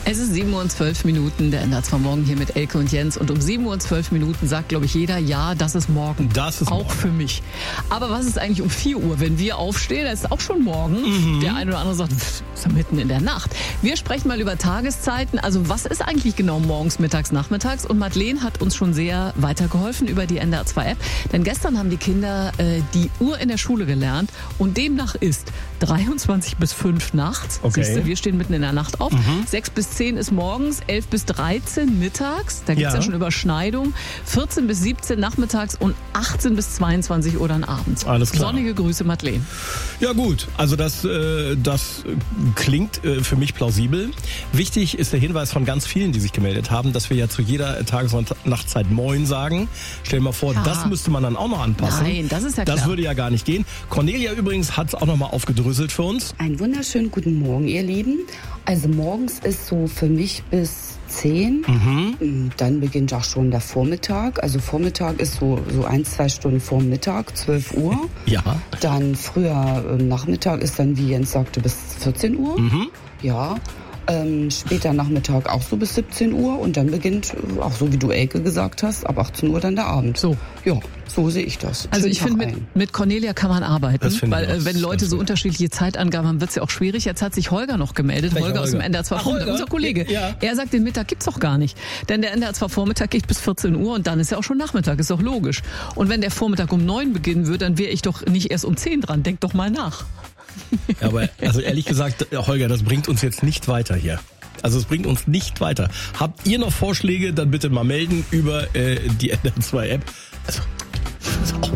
Es ist 7:12 der NDR 2 Morgen hier mit Elke und Jens. Und um 7:12 sagt, glaube ich, jeder, ja, das ist morgen. Das ist auch morgen. Für mich. Aber was ist eigentlich um 4 Uhr? Wenn wir aufstehen, das ist auch schon morgen. Der eine oder andere sagt, ist ja mitten in der Nacht. Wir sprechen mal über Tageszeiten. Also was ist eigentlich genau morgens, mittags, nachmittags? Und Madeleine hat uns schon sehr weitergeholfen über die NDR 2 App. Denn gestern haben die Kinder die Uhr in der Schule gelernt. Und demnach ist 23 bis 5 nachts. Okay. Siehst du, wir stehen mitten in der Nacht auf. 6 bis 10 ist morgens, 11 bis 13 mittags. Da gibt es ja schon Überschneidung. 14 bis 17 nachmittags und 18 bis 22 Uhr dann abends. Alles klar. Sonnige Grüße, Madeleine. Ja gut, also das klingt für mich plausibel. Wichtig ist der Hinweis von ganz vielen, die sich gemeldet haben, dass wir ja zu jeder Tages- und Nachtzeit Moin sagen. Stell dir mal vor, das müsste man dann auch noch anpassen. Nein, das ist ja klar. Das würde ja gar nicht gehen. Cornelia übrigens hat es auch noch mal aufgedröselt für uns. Einen wunderschönen guten Morgen, ihr Lieben. Also morgens ist so für mich bis 10. Dann beginnt auch schon der Vormittag. Also Vormittag ist so 1-2 Stunden vor Mittag, 12 Uhr. Ja. Dann früher Nachmittag ist dann, wie Jens sagte, bis 14 Uhr. Ja. Später Nachmittag auch so bis 17 Uhr und dann beginnt, auch so wie du Elke gesagt hast, ab 18 Uhr dann der Abend. So. Ja, so sehe ich das. Also Schönen ich Tag finde, allen. mit Cornelia kann man arbeiten, Das finde ich weil auch. wenn Leute so unterschiedliche Zeitangaben haben, wird es ja auch schwierig. Jetzt hat sich Holger noch gemeldet, Welcher Holger aus dem Holger? NDR 2 Ach, Vormittag, Holger? unser Kollege. Ja. Er sagt, den Mittag gibt's doch gar nicht. Denn der NDR 2 Vormittag geht bis 14 Uhr und dann ist ja auch schon Nachmittag, ist doch logisch. Und wenn der Vormittag um 9 beginnen würde, dann wäre ich doch nicht erst um 10 dran. Denk doch mal nach. Ja, aber also ehrlich gesagt, Holger, das bringt uns jetzt nicht weiter hier. Also es bringt uns nicht weiter. Habt ihr noch Vorschläge, dann bitte mal melden über die NDR 2 App. Also,